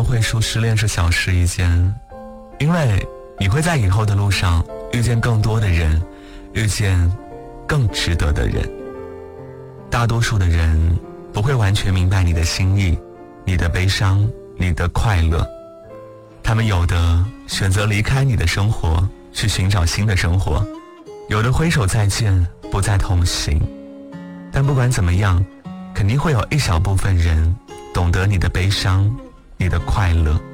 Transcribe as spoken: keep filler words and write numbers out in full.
么会说失恋是小事一件？因为你会在以后的路上遇见更多的人，遇见更值得的人。大多数的人不会完全明白你的心意，你的悲伤，你的快乐。他们有的选择离开你的生活，去寻找新的生活，有的挥手再见，不再同行。但不管怎么样，肯定会有一小部分人懂得你的悲伤，你的快乐。